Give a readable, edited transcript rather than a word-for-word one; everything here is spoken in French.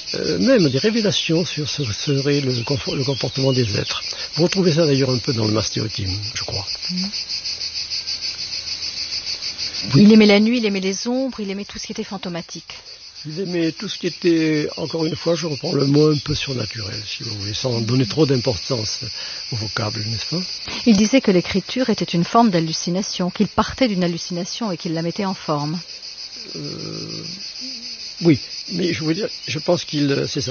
même des révélations sur ce serait le comportement des êtres. Vous retrouvez ça d'ailleurs un peu dans le mastéotyme, je crois. Oui. Il aimait la nuit, il aimait les ombres, il aimait tout ce qui était fantomatique. Il aimait tout ce qui était, encore une fois, je reprends le mot un peu surnaturel, si vous voulez, sans donner trop d'importance au vocable, n'est-ce pas? Il disait que l'écriture était une forme d'hallucination, qu'il partait d'une hallucination et qu'il la mettait en forme. Oui, mais je veux dire, je pense c'est ça.